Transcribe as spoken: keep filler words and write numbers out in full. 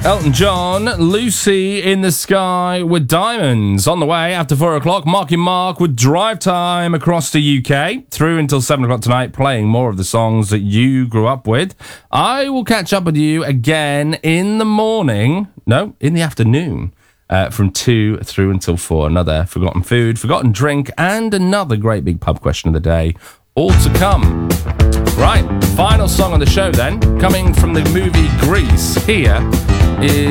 Elton John, Lucy in the Sky with Diamonds. On the way after four o'clock, Marky Mark with Drive Time across the U K. Through until seven o'clock tonight, playing more of the songs that you grew up with. I will catch up with you again in the morning. No, in the afternoon. Uh, from two through until four. Another forgotten food, forgotten drink, and another great big pub question of the day. All to come. Right, final song on the show then, coming from the movie Grease. Here is